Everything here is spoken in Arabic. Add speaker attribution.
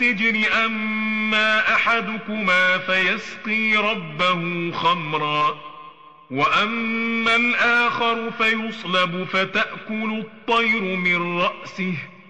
Speaker 1: السجن أما أحدكما فيسقي ربه خمرا وأما الآخر فيصلب فتأكل الطير من رأسه